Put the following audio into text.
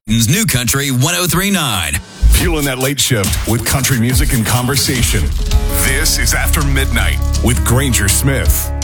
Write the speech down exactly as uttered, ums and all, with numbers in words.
New Country one oh three point nine. Fueling that late shift with country music and conversation. This is After Midnight with Granger Smith.